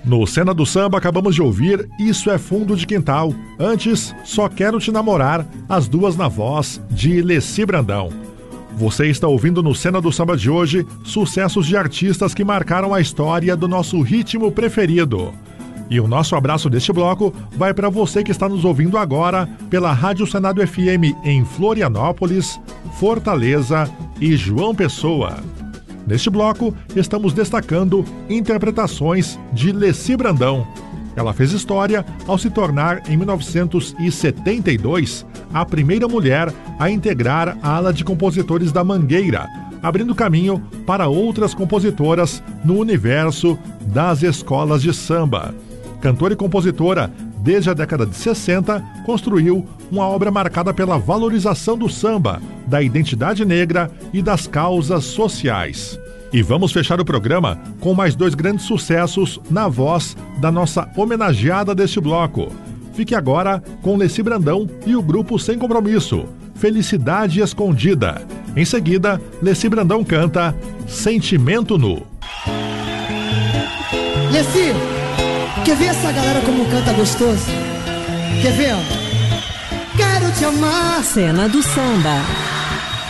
No Cena do Samba acabamos de ouvir Isso é Fundo de Quintal. Antes, Só Quero Te Namorar, as duas na voz de Leci Brandão. Você está ouvindo no Cena do Samba de hoje sucessos de artistas que marcaram a história do nosso ritmo preferido. E o nosso abraço deste bloco vai para você que está nos ouvindo agora pela Rádio Senado FM em Florianópolis, Fortaleza e João Pessoa. Neste bloco, estamos destacando interpretações de Leci Brandão. Ela fez história ao se tornar, em 1972, a primeira mulher a integrar a ala de compositores da Mangueira, abrindo caminho para outras compositoras no universo das escolas de samba. Cantora e compositora, desde a década de 60, construiu uma obra marcada pela valorização do samba, da identidade negra e das causas sociais. E vamos fechar o programa com mais dois grandes sucessos na voz da nossa homenageada deste bloco. Fique agora com Leci Brandão e o grupo Sem Compromisso, Felicidade Escondida. Em seguida, Leci Brandão canta Sentimento Nu. Leci, quer ver essa galera como canta gostoso? Quer ver? Quero te amar. Cena do Samba.